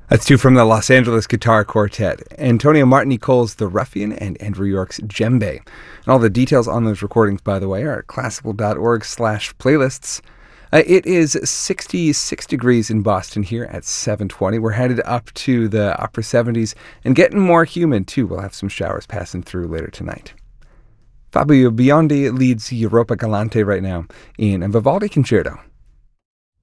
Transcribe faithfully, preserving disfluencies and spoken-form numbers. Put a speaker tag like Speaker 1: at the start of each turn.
Speaker 1: That's two from the Los Angeles Guitar Quartet, Antonio Martin-Nicole's The Ruffian and Andrew York's Djembe. And all the details on those recordings, by the way, are at classical.org slash playlists. Uh, it is sixty-six degrees in Boston here at seven twenty. We're headed up to the upper seventies and getting more humid, too. We'll have some showers passing through later tonight. Fabio Biondi leads Europa Galante right now in a Vivaldi concerto.